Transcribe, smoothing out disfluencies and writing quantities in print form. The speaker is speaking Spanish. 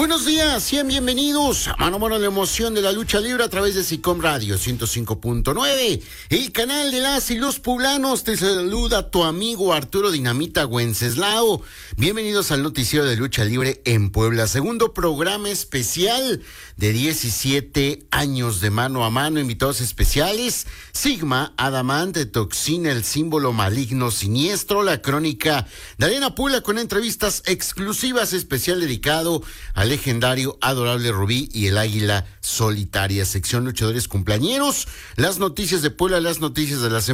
Buenos días, sean bienvenidos a Mano a Mano, la emoción de la lucha libre a través de SICOM Radio 105.9, el canal de las y los poblanos. Te saluda tu amigo Arturo Dinamita Wenceslao. Bienvenidos al noticiero de lucha libre en Puebla, segundo programa especial de 17 años de Mano a Mano. Invitados especiales: Sigma, Adamante, Toxina, el símbolo maligno siniestro, la crónica de Arena Puebla con entrevistas exclusivas, especial dedicado al legendario Adorable Rubí y el Águila Solitaria, sección luchadores cumpleañeros, las noticias de Puebla, las noticias de la semana.